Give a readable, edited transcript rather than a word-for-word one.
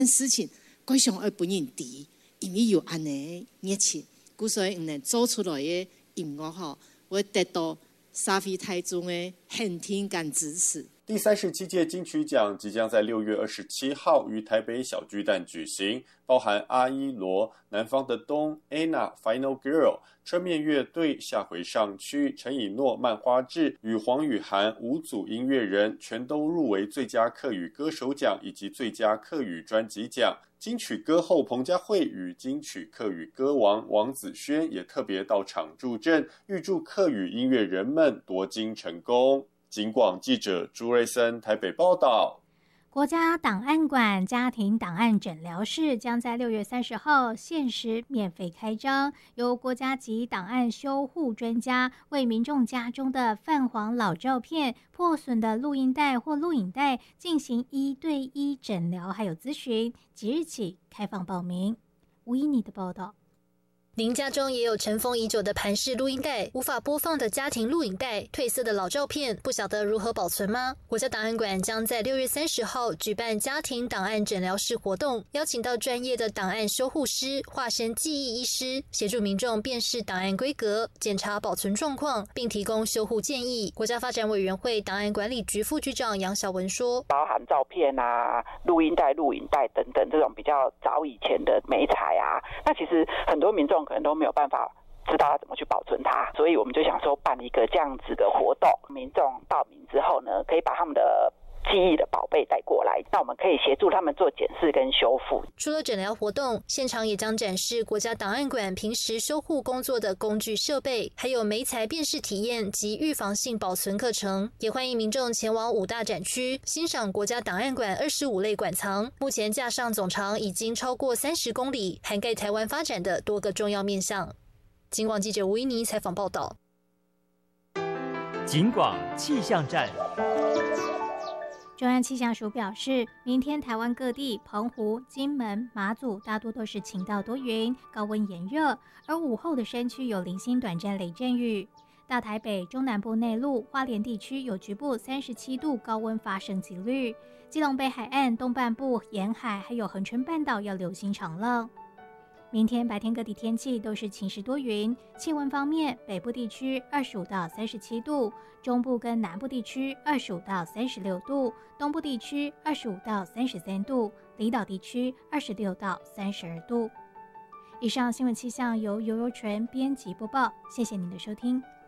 事情非常爱本人知，因为有安尼热情，故所以能做出来的音乐吼，会得到社会大众的肯定跟支持。 第37届金曲奖即将在6月27号于台北小巨蛋举行，包含阿依罗、南方的冬、Anna、Final Girl、春面乐队、下回上区、陈以诺、漫花志与黄雨涵5组音乐人全都入围最佳客语歌手奖以及最佳客语专辑奖。金曲歌后彭佳慧与金曲客语歌王王子轩也特别到场助阵，预祝客语音乐人们夺金成功。警广记者朱瑞森台北报道。 国家档案馆家庭档案诊疗室将在6月30号限时免费开张，由国家级档案修护专家为民众家中的泛黄老照片、破损的录音带或录影带进行1对1诊疗还有咨询，即日起开放报名。吴依妮的报道。 您家中也有尘封已久的盘式录音带、无法播放的家庭录影带、褪色的老照片，不晓得如何保存吗？国家档案馆将在6月30号举办家庭档案诊疗室活动，邀请到专业的档案修护师、化身记忆医师，协助民众辨识档案规格、检查保存状况，并提供修护建议。国家发展委员会档案管理局副局长杨晓文说：“ 包含照片啊、录音带、录影带等等这种比较早以前的媒材啊，那其实很多民众可能都没有办法知道要怎么去保存它，所以我们就想说办一个这样子的活动，民众报名之后呢，可以把他们的记忆的宝贝带过来，那我们可以协助他们做检视跟修复。 除了诊疗活动，现场也将展示国家档案馆平时修护工作的工具设备，还有媒材辨识体验及预防性保存课程。也欢迎民众前往5大展区欣赏国家档案馆25类馆藏。目前架上总长已经超过30公里，涵盖台湾发展的多个重要面向。警广记者吴依妮采访报道。 警广气象站。 中央气象署表示，明天台湾各地澎湖、金门、马祖大多都是晴到多云，高温炎热，而午后的山区有零星短暂雷阵雨。大台北、中南部内陆、花莲地区有局部37度高温发生几率，基隆北海岸东半部沿海还有恒春半岛要留心长浪。明天白天各地天气都是晴时多云，气温方面，北部地区25到37度，中部跟南部地区25到36度，东部地区25到33度，离岛地区26到32度。以上新闻气象由尤柔纯编辑播报，谢谢您的收听。